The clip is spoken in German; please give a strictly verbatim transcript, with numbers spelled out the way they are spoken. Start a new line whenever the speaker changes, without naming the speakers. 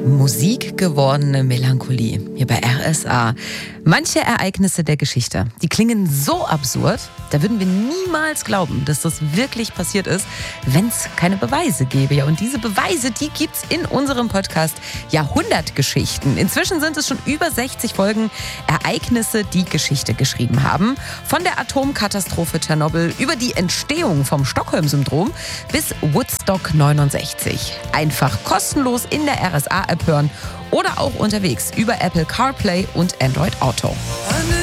Musik gewordene Melancholie hier bei R S A. Manche Ereignisse der Geschichte, die klingen so absurd, da würden wir niemals glauben, dass das wirklich passiert ist, wenn es keine Beweise gäbe. Ja, und diese Beweise, die gibt's in unserem Podcast Jahrhundertgeschichten. Inzwischen sind es schon über sechzig Folgen Ereignisse, die Geschichte geschrieben haben. Von der Atomkatastrophe Tschernobyl über die Entstehung vom Stockholm-Syndrom bis Woodstock neunundsechzig. Einfach kostenlos in der R S A-App hören oder auch unterwegs über Apple CarPlay und Android Auto.